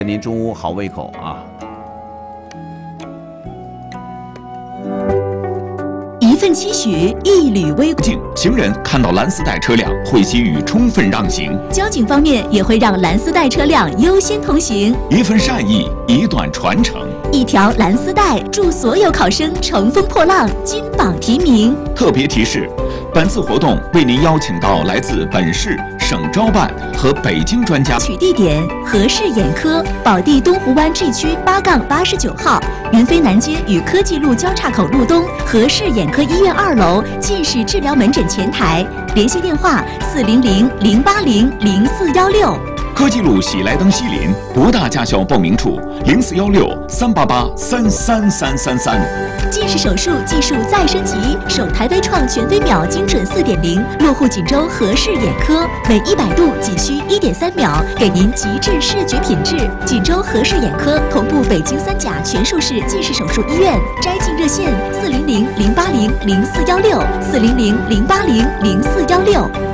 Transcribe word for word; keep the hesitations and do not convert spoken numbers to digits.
您中午好胃口啊！ 一份期许，一缕微光。 行人看到蓝丝带车辆会给予充分让行， 交警方面也会让蓝丝带车辆优先通行。 一份善意，一段传承。 一条蓝丝带，祝所有考生乘风破浪，金榜题名。 特别提示：本次活动为您邀请到来自本市、省招办和北京专家。 取地点：和氏眼科，宝地东湖湾 G 区八杠八十九号，云飞南街与科技路交叉口路东，和氏眼科医院二楼近视治疗门诊前台。联系电话：四零零零八零零四幺六。 科技路喜来登西林博大驾校报名处：零四幺六三八八三三三三三。 近视手术技术再升级，首台微创全飞秒精准 四点零， 落户锦州和氏眼科，每一百度仅需 一点三秒，给您极致视觉品质。锦州和氏眼科同步北京三甲全术式近视手术医院，摘镜热线：四零零零八零零四幺六，四零零零八零零四幺六。